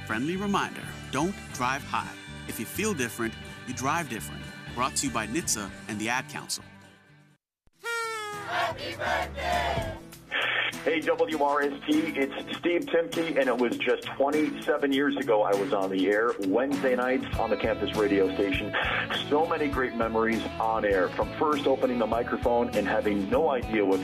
Friendly reminder, don't drive high. If you feel different, you drive different. Brought to you by NHTSA and the Ad Council. Happy birthday! Hey, WRST, it's Steve Timke, and it was just 27 years ago I was on the air, Wednesday nights on the campus radio station. So many great memories on air, from first opening the microphone and having no idea what